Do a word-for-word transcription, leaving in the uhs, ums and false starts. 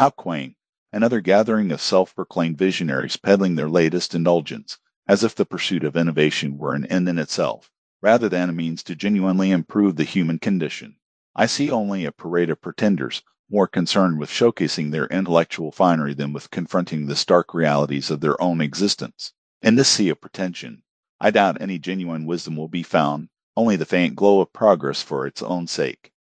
How quaint! Another gathering of self-proclaimed visionaries peddling their latest indulgence, as if the pursuit of innovation were an end in itself, rather than a means to genuinely improve the human condition. I see only a parade of pretenders, more concerned with showcasing their intellectual finery than with confronting the stark realities of their own existence. In this sea of pretension, I doubt any genuine wisdom will be found, only the faint glow of progress for its own sake.